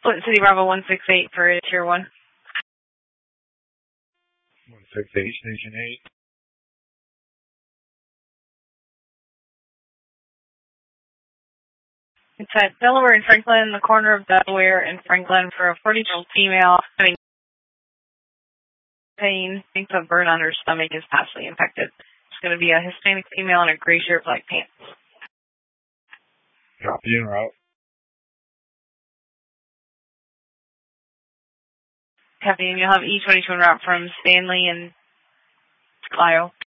Flint City Bravo 168 for Tier 1. 168, Station 8. It's at Delaware and Franklin, the corner of Delaware and Franklin for a 40-year-old female having pain. Thinks a burn on her stomach is possibly infected. It's going to be a Hispanic female in a gray shirt, black pants. Copy en route. Copy, and you'll have E22 en route from Stanley and Clio.